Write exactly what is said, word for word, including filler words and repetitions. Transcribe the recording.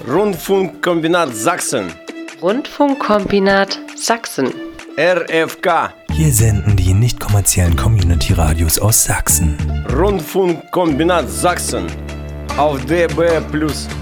Rundfunkkombinat Sachsen. Rundfunkkombinat Sachsen. R F K. Hier senden die nicht kommerziellen Community-Radios aus Sachsen. Rundfunkkombinat Sachsen. Auf D B plus.